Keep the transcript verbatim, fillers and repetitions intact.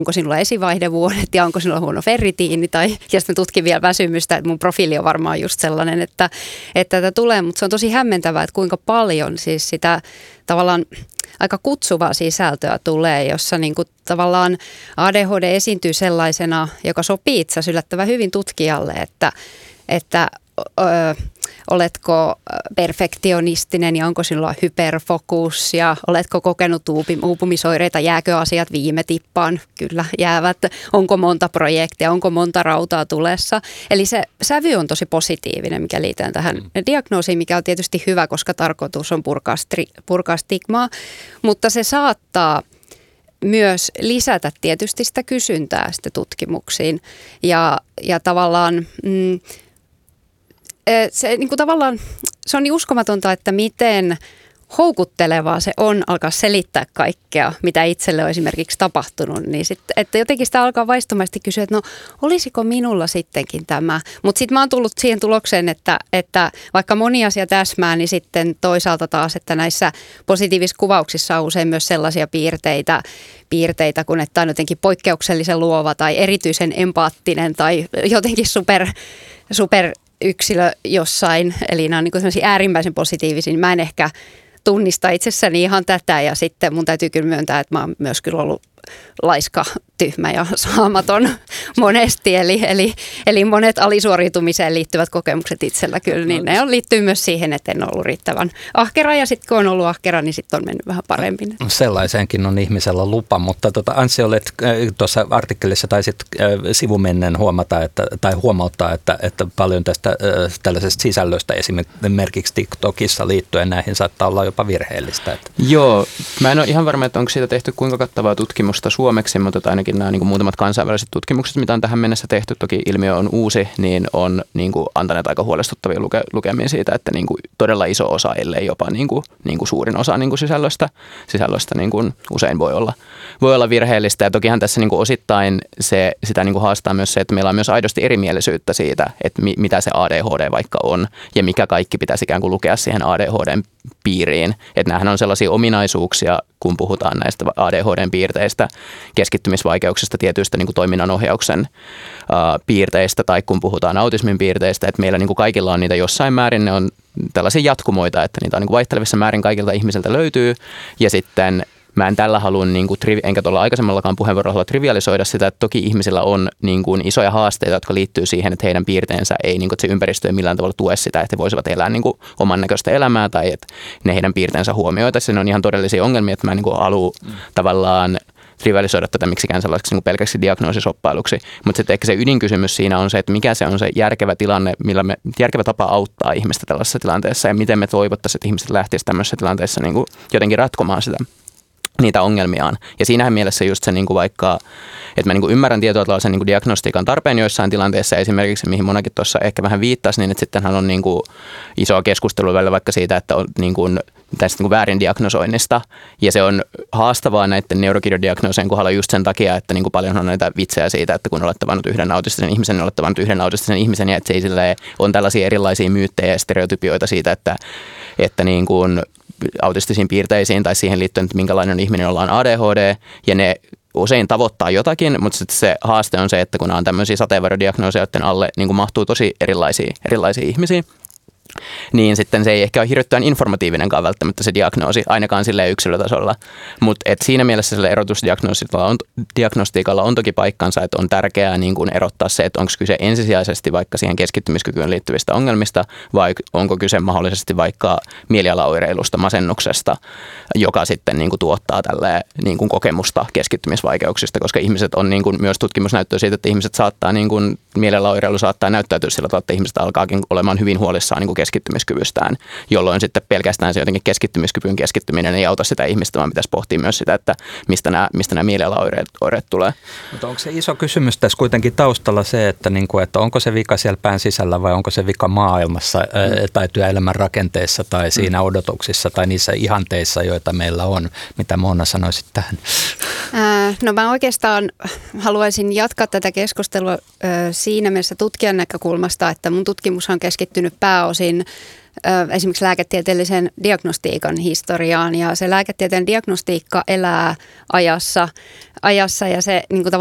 onko sinulla esivaihdevuodet ja onko sinulla huono ferritiini tai ja sitten tutkin vielä väsymystä, että mun profiili on varmaan just sellainen, että, että tätä tulee, mutta se on tosi hämmentävää, että kuinka paljon siis sitä tavallaan aika kutsuvaa sisältöä tulee, jossa niin kuin tavallaan A D H D esiintyy sellaisena, joka sopii itse asiassa yllättävän hyvin tutkijalle, että, että ö, oletko perfektionistinen ja onko sinulla hyperfokus ja oletko kokenut uupumisoireita, jääkö asiat viime tippaan? Kyllä jäävät. Onko monta projektia, onko monta rautaa tulessa? Eli se sävy on tosi positiivinen, mikä liitään tähän mm. diagnoosiin, mikä on tietysti hyvä, koska tarkoitus on purkaa, stri- purkaa stigmaa, mutta se saattaa myös lisätä tietysti sitä kysyntää sitten tutkimuksiin ja, ja tavallaan Mm, Se, niin kuin tavallaan, se on niin uskomatonta, että miten houkuttelevaa se on alkaa selittää kaikkea, mitä itselle on esimerkiksi tapahtunut. Niin sit, että jotenkin sitä alkaa vaistomaisesti kysyä, että no olisiko minulla sittenkin tämä. Mutta sitten mä oon tullut siihen tulokseen, että, että vaikka moni asia täsmää, niin sitten toisaalta taas, että näissä positiivisissa kuvauksissa on usein myös sellaisia piirteitä, piirteitä kuin että on jotenkin poikkeuksellisen luova tai erityisen empaattinen tai jotenkin super, super yksilö jossain, eli nämä on niin kuin sellaisia äärimmäisen positiivisia, niin mä en ehkä tunnista itsessäni ihan tätä ja sitten mun täytyy kyllä myöntää, että mä oon myös kyllä ollut laiska, tyhmä ja saamaton monesti, eli, eli, eli monet alisuoriutumiseen liittyvät kokemukset itsellä kyllä, niin ne on liittyy myös siihen, että en ollut riittävän ahkera ja sitten kun on ollut ahkera, niin sitten on mennyt vähän paremmin. Sellaiseenkin on ihmisellä lupa, mutta tuota, Anssi, olet tuossa artikkelissa taisit äh, sivumennen huomata, että, tai huomauttaa, että, että paljon tästä äh, tällaisesta sisällöstä esimerkiksi TikTokissa liittyen näihin saattaa olla jopa virheellistä. Että. Joo, mä en ole ihan varma, että onko siitä tehty kuinka kattavaa tutkimusta suomeksi, mutta ainakin nämä niin kuin muutamat kansainväliset tutkimukset, mitä on tähän mennessä tehty, toki ilmiö on uusi, niin on niin kuin antaneet aika huolestuttavia luke, lukemia siitä, että niin kuin todella iso osa, ellei jopa niin kuin, niin kuin suurin osa niin kuin sisällöstä, sisällöstä niin kuin usein voi olla, voi olla virheellistä. Ja tokihan tässä niin kuin osittain se, sitä niin kuin haastaa myös se, että meillä on myös aidosti erimielisyyttä siitä, että mi, mitä se A D H D vaikka on ja mikä kaikki pitäisi ikään kuin lukea siihen A D H D:n piiriin. Että nämähän on sellaisia ominaisuuksia, kun puhutaan näistä A D H D:n piirteistä, keskittymisvaikeuksista, tietyistä niin kuin toiminnanohjauksen uh, piirteistä tai kun puhutaan autismin piirteistä, että meillä niin kuin kaikilla on niitä jossain määrin, ne on tällaisia jatkumoita, että niitä on niin kuin vaihtelevissa määrin kaikilta ihmisiltä löytyy ja sitten mä en tällä halua, niin kuin, enkä tuolla aikaisemmallakaan puheenvuorolla halua trivialisoida sitä, että toki ihmisillä on niin kuin, isoja haasteita, jotka liittyy siihen, että heidän piirteensä ei, niin kuin, että se ympäristö ei millään tavalla tue sitä, että he voisivat elää niin kuin, oman näköistä elämää tai että ne heidän piirteensä huomioitaisiin. Ne on ihan todellisia ongelmia, että mä en niin kuin, halua mm. tavallaan trivialisoida tätä miksikään sellaiseksi niin pelkäksi diagnoosisoppailuksi, mutta sitten ehkä se ydinkysymys siinä on se, että mikä se on se järkevä tilanne, millä me, järkevä tapa auttaa ihmistä tällaisessa tilanteessa ja miten me toivottaisiin, että ihmiset lähtisivät tämmöisessä tilanteessa niin kuin, jotenkin ratkomaan sitä. Niitä ongelmiaan. Ja siinähän mielessä just se niin kuin vaikka, että mä niin kuin ymmärrän tietyllä tavalla sen niin kuin diagnostiikan tarpeen joissain tilanteissa, esimerkiksi mihin monakin tuossa ehkä vähän viittasi, niin että sittenhän on niin kuin isoa keskustelua välillä vaikka siitä, että on niin kuin tästä niin kuin väärin diagnosoinnista. Ja se on haastavaa näiden neurokirjodiagnoosien kohdalla just sen takia, että niin kuin paljon on näitä vitsejä siitä, että kun olet tavannut yhden autistisen ihmisen, niin olet tavannut yhden autistisen ihmisen, ja että se ei silleen, on tällaisia erilaisia myyttejä ja stereotypioita siitä, että, että niin kuin autistisiin piirteisiin tai siihen liittyen, että minkälainen ihminen ollaan A D H D, ja ne usein tavoittaa jotakin, mutta sitten se haaste on se, että kun on tämmöisiä sateenvarjodiagnooseja, joiden alle niin kuin mahtuu tosi erilaisia, erilaisia ihmisiä, niin sitten se ei ehkä ole hirveän informatiivinenkaan välttämättä se diagnoosi, ainakaan silleen yksilötasolla. Mutta siinä mielessä sillä erotusdiagnostiikalla on, diagnostiikalla on toki paikkansa, että on tärkeää niin kuin erottaa se, että onko kyse ensisijaisesti vaikka siihen keskittymiskykyyn liittyvistä ongelmista, vai onko kyse mahdollisesti vaikka mielialaoireilusta, masennuksesta, joka sitten niin kuin tuottaa tälleen niin kuin kokemusta keskittymisvaikeuksista, koska ihmiset on niin kuin, myös tutkimusnäyttöä siitä, että ihmiset saattaa, niin kuin, mielialaoireilu saattaa näyttäytyä sillä tavalla, että ihmiset alkaakin olemaan hyvin huolissaan niin kuin keskittymiskyvystään, jolloin sitten pelkästään se jotenkin keskittymiskyvyn keskittyminen ei auta sitä ihmistä, vaan pitäisi pohtia myös sitä, että mistä nämä, mistä nämä mielialaoireet oireet tulee. Mutta onko se iso kysymys tässä kuitenkin taustalla se, että, niin kuin, että onko se vika siellä pään sisällä vai onko se vika maailmassa mm. tai työelämän rakenteessa tai siinä mm. odotuksissa tai niissä ihanteissa, joita meillä on? Mitä Mona sanoisit tähän? Äh, no mä oikeastaan haluaisin jatkaa tätä keskustelua äh, siinä mielessä tutkijan näkökulmasta, että mun tutkimus on keskittynyt pääosin esimerkiksi lääketieteellisen diagnostiikan historiaan, ja se lääketieteen diagnostiikka elää ajassa, ajassa ja se niin kuin